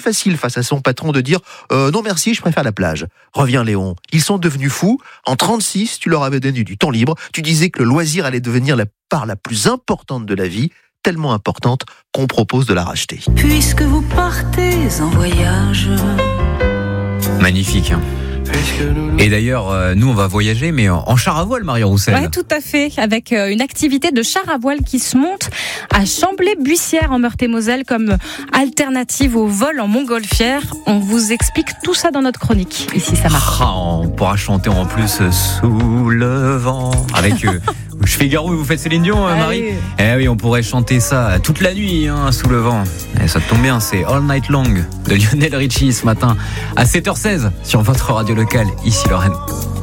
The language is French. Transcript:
facile face à son patron de dire non merci, je préfère la plage. Reviens Léon, ils sont devenus fous. En 36, tu leur avais donné du temps libre. Tu disais que le loisir allait devenir la part la plus importante de la vie, tellement importante qu'on propose de la racheter. Puisque vous partez en voyage. Magnifique, hein. Et d'ailleurs, nous on va voyager, mais en char à voile, Marion Roussel. Oui, tout à fait, avec une activité de char à voile qui se monte à Chamblay-Buissière en Meurthe-et-Moselle comme alternative au vol en montgolfière. On vous explique tout ça dans notre chronique. Ici, ça marche. On pourra chanter en plus sous le vent avec je fais Garou et vous faites Céline Dion, Marie. Oui. Eh oui, on pourrait chanter ça toute la nuit, sous le vent. Et ça tombe bien, c'est All Night Long de Lionel Richie ce matin à 7h16 sur votre radio locale, ici Lorraine.